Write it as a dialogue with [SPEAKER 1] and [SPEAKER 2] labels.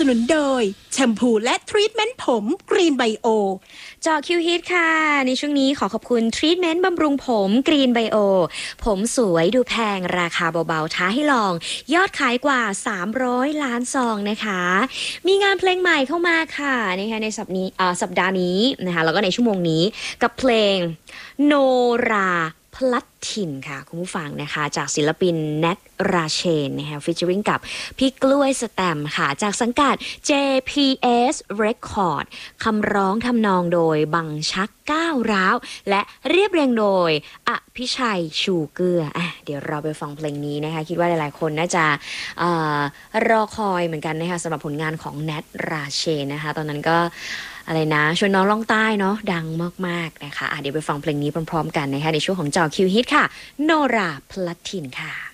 [SPEAKER 1] นุนโดยแชมพูและทรีทเมนต์ผมกรีนไบโอ
[SPEAKER 2] เจาะคิวฮิตค่ะในช่วงนี้ขอขอบคุณทรีทเมนต์บำรุงผมกรีนไบโอผมสวยดูแพงราคาเบาๆท้าให้ลองยอดขายกว่า300 ล้านซองนะคะมีงานเพลงใหม่เข้ามาค่ะนะคะในสัปดาห์นี้นะคะแล้วก็ในชั่วโมงนี้กับเพลงโนราพลัดถิ่นค่ะคุณผู้ฟังนะคะจากศิลปินแนทราเชนนะคะฟีเจอริงกับพี่กล้วยสแตมค่ะจากสังกัด JPS Record คำร้องทำนองโดยบังชักก้าวร้าวและเรียบเรียงโดยอภิชัยชูเกื้อเดี๋ยวเราไปฟังเพลงนี้นะคะคิดว่าหลายๆคนน่าจะรอคอยเหมือนกันนะคะสำหรับผลงานของแนทราเชนนะคะตอนนั้นก็อะไรนะชวนน้องล่องใต้เนาะดังมากๆนะคะเดี๋ยวไปฟังเพลงนี้พร้อมๆกันนะคะในช่วงของเจาะคิวฮิตค่ะโนราพลัดถิ่นค่ะ